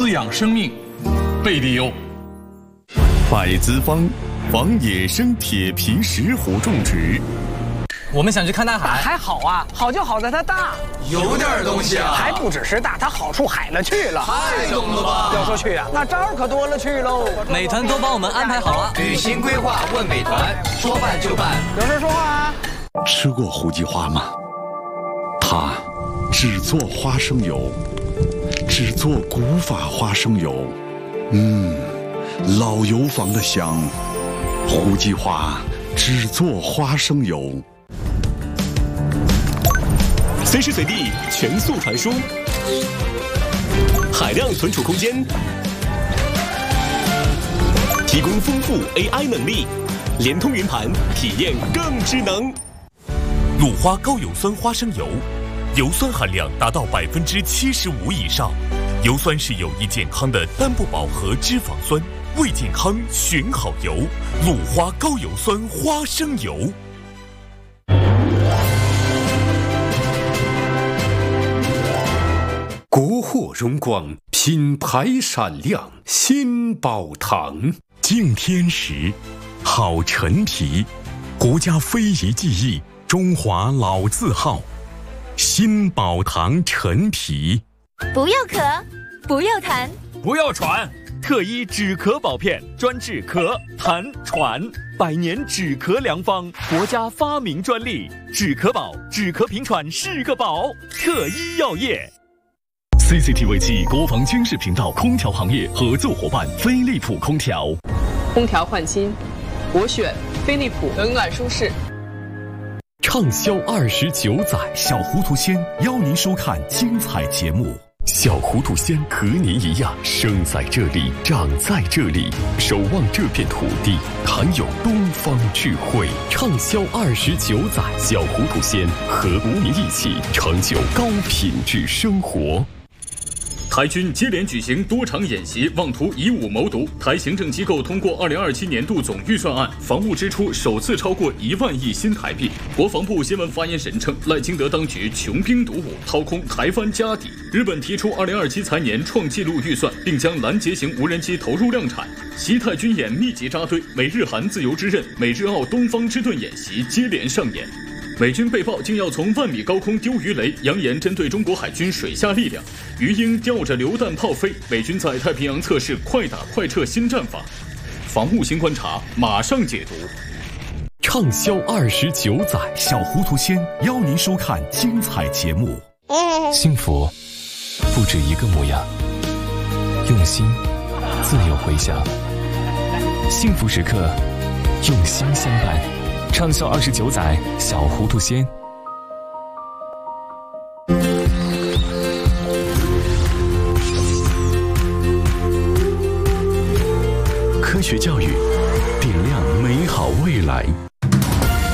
滋养生命，贝利优。 百资方防野生铁皮石虎种植。 我们想去看大海。 还好啊，好就好在它大， 有点东西啊。 还不只是大，它好处海了去了。 太懂了吧？ 要说去啊，那招儿可多了去喽。 美团都帮我们安排好了， 旅行规划问美团，说办就办。 有事说话啊。 吃过胡记花吗？它只做花生油，只做古法花生油。老油坊的香。胡记花只做花生油。 随时随地全速传输，海量存储空间，提供丰富 AI 能力，联通云盘，体验更智能。鲁花高油酸花生油，油酸含量达到75%以上，油酸是有益健康的单不饱和脂肪酸，为健康选好油，鲁花高油酸花生油。 国货荣光，品牌闪亮，新宝堂敬天时，好陈皮，国家非遗技艺，中华老字号，新宝堂陈皮。 不要咳，不要痰， 不要喘，特医止咳宝片，专治咳、痰、喘，100年止咳良方，国家发明专利，止咳宝，止咳平喘是个宝，特医药业。 CCTV 暨国防军事频道空调行业合作伙伴飞利浦空调。 空调换新，我选飞利浦，冷暖舒适。 畅销29载，小糊涂仙邀您收看精彩节目。小糊涂仙和您一样，生在这里，长在这里，守望这片土地，含有东方智慧。畅销29载，小糊涂仙和您一起成就高品质生活。 台军接连举行多场演习，妄图以武谋独。台行政机构通过2027年度总预算案，防务支出首次超过1万亿新台币。国防部新闻发言人称，赖清德当局穷兵黩武，掏空台湾家底。日本提出2027财年创纪录预算，并将拦截型无人机投入量产。西太军演密集扎堆，美日韩自由之刃、美日澳东方之盾演习接连上演。美军被曝竟要从10000米高空丢鱼雷，扬言针对中国海军水下力量。鱼鹰吊着榴弹炮飞，美军在太平洋测试快打快撤新战法。防务新观察马上解读。 畅销29载，小糊涂仙邀您收看精彩节目。幸福不止一个模样，用心自有回响。幸福时刻，用心相伴。畅销29载，小糊涂仙。科学教育，点亮美好未来。